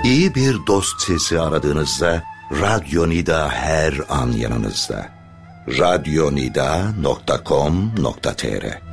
İyi bir dost sesi aradığınızda Radyo Nida her an yanınızda. radyonida.com.tr